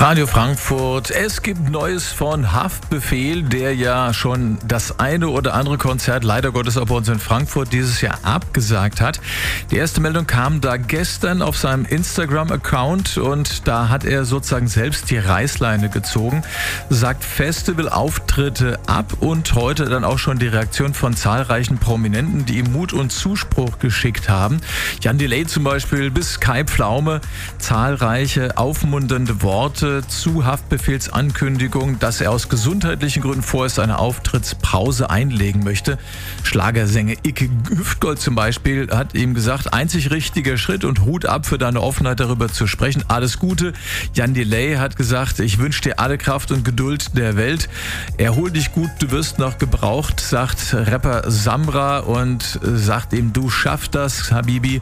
Radio Frankfurt. Es gibt Neues von Haftbefehl, der ja schon das eine oder andere Konzert leider Gottes auch bei uns in Frankfurt dieses Jahr abgesagt hat. Die erste Meldung kam da gestern auf seinem Instagram-Account und da hat er sozusagen selbst die Reißleine gezogen, sagt Festivalauftritte ab und heute dann auch schon die Reaktion von zahlreichen Prominenten, die ihm Mut und Zuspruch geschickt haben. Jan Delay zum Beispiel bis Kai Pflaume, zahlreiche aufmunternde Worte zu Haftbefehls Ankündigung, dass er aus gesundheitlichen Gründen vorerst eine Auftrittspause einlegen möchte. Schlagersänger Icke Hüftgold zum Beispiel hat ihm gesagt, einzig richtiger Schritt und Hut ab für deine Offenheit darüber zu sprechen. Alles Gute. Jan Delay hat gesagt, ich wünsche dir alle Kraft und Geduld der Welt. Erhol dich gut, du wirst noch gebraucht, sagt Rapper Samra und sagt ihm, du schaffst das, Habibi.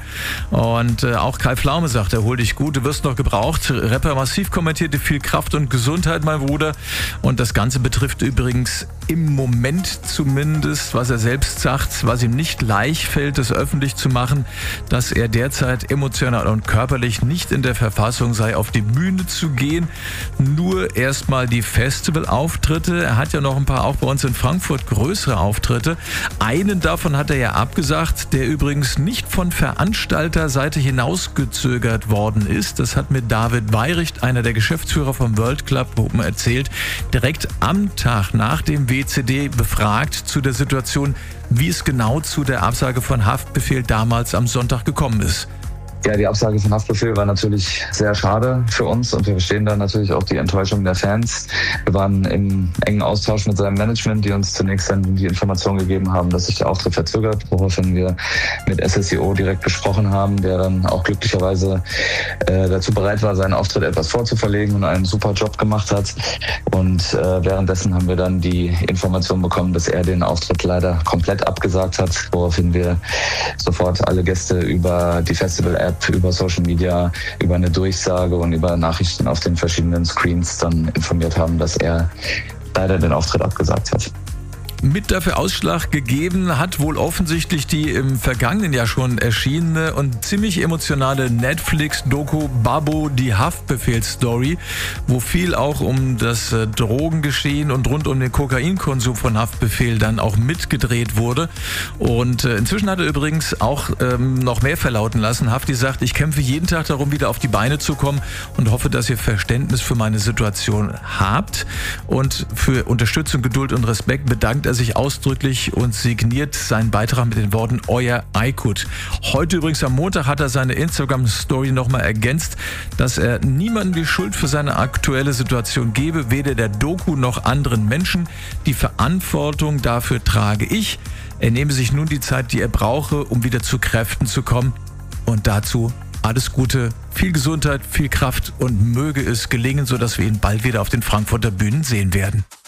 Und auch Kai Pflaume sagt, erhol dich gut, du wirst noch gebraucht. Rapper Massiv kommentierte, viel Kraft und Gesundheit, mein Bruder. Und das Ganze betrifft übrigens im Moment zumindest, was er selbst sagt, was ihm nicht leicht fällt, das öffentlich zu machen, dass er derzeit emotional und körperlich nicht in der Verfassung sei, auf die Bühne zu gehen. Nur erstmal die Festivalauftritte. Er hat ja noch ein paar, auch bei uns in Frankfurt, größere Auftritte. Einen davon hat er ja abgesagt, der übrigens nicht von Veranstalterseite hinausgezögert worden ist. Das hat mir David Weiricht, einer der Geschäftsführer vom World Club Open, erzählt. Direkt am Tag nach dem WCD befragt zu der Situation, wie es genau zu der Absage von Haftbefehl damals am Sonntag gekommen ist. Ja, die Absage von Haftbefehl war natürlich sehr schade für uns und wir verstehen dann natürlich auch die Enttäuschung der Fans. Wir waren im engen Austausch mit seinem Management, die uns zunächst dann die Information gegeben haben, dass sich der Auftritt verzögert, woraufhin wir mit SSIO direkt besprochen haben, der dann auch glücklicherweise dazu bereit war, seinen Auftritt etwas vorzuverlegen und einen super Job gemacht hat. Und währenddessen haben wir dann die Information bekommen, dass er den Auftritt leider komplett abgesagt hat, woraufhin wir sofort alle Gäste über die Festival-App, über Social Media, über eine Durchsage und über Nachrichten auf den verschiedenen Screens dann informiert haben, dass er leider den Auftritt abgesagt hat. Mit dafür Ausschlag gegeben hat wohl offensichtlich die im vergangenen Jahr schon erschienene und ziemlich emotionale Netflix-Doku Babbo, die Haftbefehl-Story, wo viel auch um das Drogengeschehen und rund um den Kokainkonsum von Haftbefehl dann auch mitgedreht wurde. Und inzwischen hat er übrigens auch noch mehr verlauten lassen. Hafti sagt, ich kämpfe jeden Tag darum, wieder auf die Beine zu kommen und hoffe, dass ihr Verständnis für meine Situation habt. Und für Unterstützung, Geduld und Respekt bedankt er sich ausdrücklich und signiert seinen Beitrag mit den Worten Euer Aykut. Heute übrigens am Montag hat er seine Instagram-Story nochmal ergänzt, dass er niemandem die Schuld für seine aktuelle Situation gebe, weder der Doku noch anderen Menschen. Die Verantwortung dafür trage ich. Er nehme sich nun die Zeit, die er brauche, um wieder zu Kräften zu kommen. Und dazu alles Gute, viel Gesundheit, viel Kraft und möge es gelingen, sodass wir ihn bald wieder auf den Frankfurter Bühnen sehen werden.